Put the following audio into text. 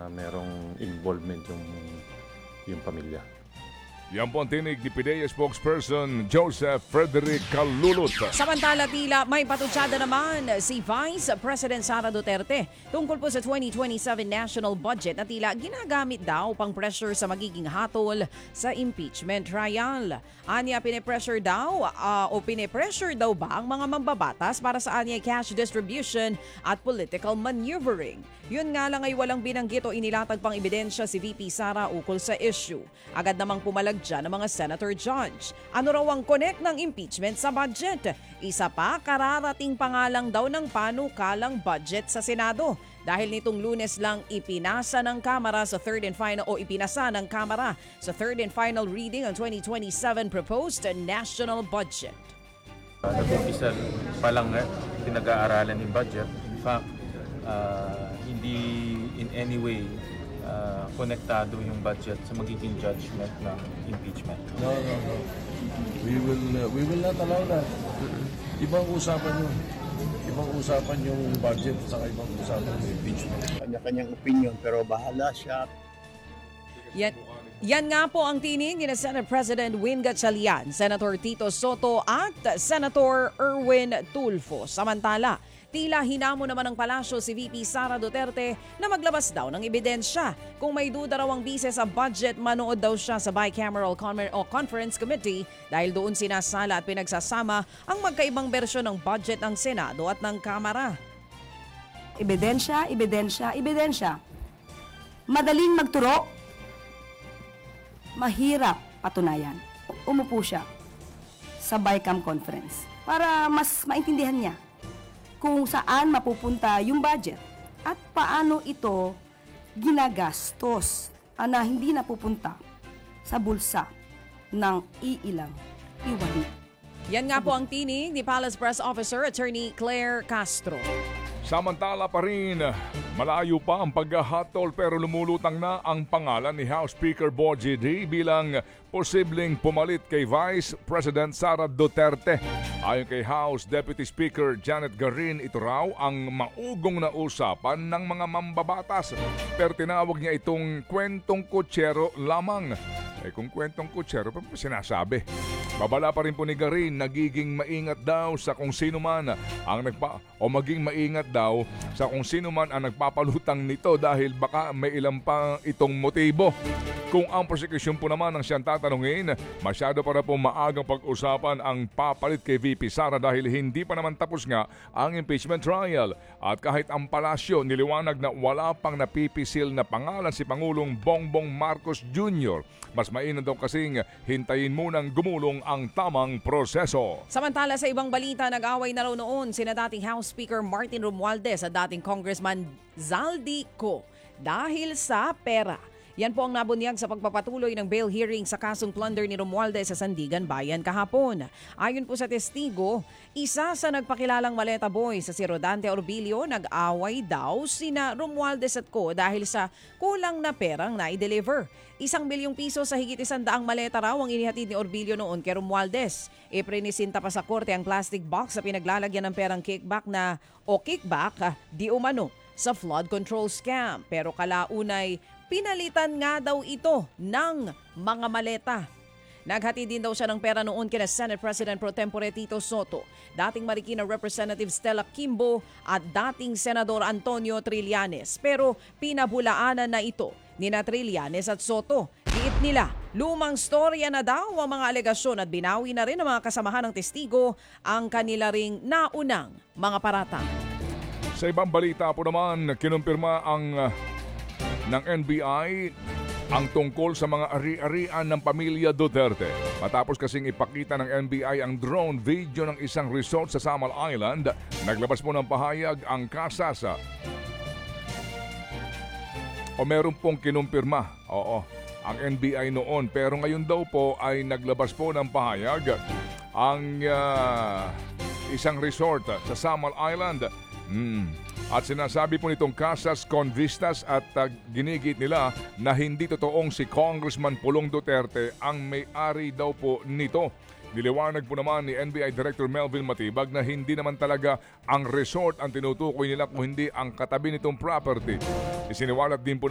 na merong involvement yung pamilya. Yan po ang tinig ni PIDEA spokesperson Joseph Frederick Calulot. Samantala, tila may patutsada naman si Vice President Sara Duterte tungkol po sa 2027 national budget na tila ginagamit daw pang pressure sa magiging hatol sa impeachment trial. Anya, pinipressure daw ba ang mga mambabatas para sa anya cash distribution at political maneuvering? Yun nga lang ay walang binanggit o inilatag pang ebidensya si VP Sara ukol sa issue. Agad namang pumalag dyan ng mga senator judge. Ano raw ang connect ng impeachment sa budget? Isa pa, kararating pangalang daw ng panukalang budget sa Senado. Dahil nitong Lunes lang ipinasa ng Kamara sa third and final reading ang 2027 proposed national budget. Nag-umpisa pa lang pinag-aaralan yung budget. In fact, hindi in any way konektado yung budget sa magiging judgment ng impeachment. No. We will not allow that. Ibang usapan yun. Ibang usapan yung budget sa ibang usapan yung impeachment. Kanya-kanyang opinion pero bahala siya. Yan nga po ang tinig ni Senate President Win Gatchalian, Senator Tito Soto at Senator Erwin Tulfo. Samantala, tila hinamo naman ng palasyo si VP Sara Duterte na maglabas daw ng ebidensya. Kung may duda raw ang bise sa budget, manood daw siya sa Bicameral Conference Committee dahil doon sinasala at pinagsasama ang magkaibang bersyon ng budget ng Senado at ng Kamara. Ebidensya. Madaling magturo, mahirap patunayan. Umupo siya sa Bicam Conference para mas maintindihan niya kung saan mapupunta yung budget at paano ito ginagastos na hindi napupunta sa bulsa ng iilang iwani. Yan nga po ang tinig ni Palace Press Officer Attorney Claire Castro. Samantala pa rin, malayo pa ang paghahatol pero lumulutang na ang pangalan ni House Speaker Bogie D bilang posibleng pumalit kay Vice President Sara Duterte. Ayon kay House Deputy Speaker Janet Garin, ito raw ang maugong na usapan ng mga mambabatas. Pero tinawag niya itong kwentong kutsero lamang. Kung kwentong kutsero, pa sinasabi. Babala pa rin po ni Garin, maging maingat daw sa kung sino man ang nagpapalutang nito dahil baka may ilang pa itong motibo. Kung ang prosecution po naman ang siyang tatanungin, masyado para po maagang pag-usapan ang papalit kay VP Sara dahil hindi pa naman tapos nga ang impeachment trial. At kahit ang palasyo niliwanag na wala pang napipisil na pangalan si Pangulong Bongbong Marcos Jr., mas mainam daw kasing hintayin munang gumulong ang tamang proseso. Samantala sa ibang balita, nag-away na raw noon sina dating House Speaker Martin Romualdez at dating Congressman Zaldico dahil sa pera. Yan po ang nabunyag sa pagpapatuloy ng bail hearing sa kasong plunder ni Romualdez sa Sandigan Bayan kahapon. Ayon po sa testigo, isa sa nagpakilalang maleta boy sa si Rodante Orbilio, nag-away daw sina Romualdez at co dahil sa kulang na perang na-deliver. 1 bilyong piso sa higit 100 maleta raw ang inihatid ni Orbilio noon kay Romualdez. Iprinisinta pa sa korte ang plastic box sa pinaglalagyan ng perang kickback di umano sa flood control scam. Pero kalaunay, pinalitan nga daw ito ng mga maleta. Naghati din daw siya ng pera noon kina Senate President Pro Tempore Tito Soto, dating Marikina Representative Stella Kimbo at dating Senador Antonio Trillanes. Pero pinabulaanan na ito nina Trillanes at Soto. Giit nila, lumang storya na daw ang mga alegasyon at binawi na rin ng mga kasamahan ng testigo ang kanila ring naunang mga paratang. Sa ibang balita po naman, kinumpirma ng NBI ang tungkol sa mga ari-arian ng pamilya Duterte. Matapos kasing ipakita ng NBI ang drone video ng isang resort sa Samal Island, naglabas po ng pahayag ang kasasa. Meron pong kinumpirma, ang NBI noon. Pero ngayon daw po ay naglabas po ng pahayag ang isang resort sa Samal Island. At sinasabi po nitong Casas Convistas at ginigit nila na hindi totoong si Congressman Pulong Duterte ang may-ari daw po nito. Niliwanag po naman ni NBI Director Melvin Matibag na hindi naman talaga ang resort ang tinutukoy nila kung hindi ang katabi nitong property. Isiniwalat din po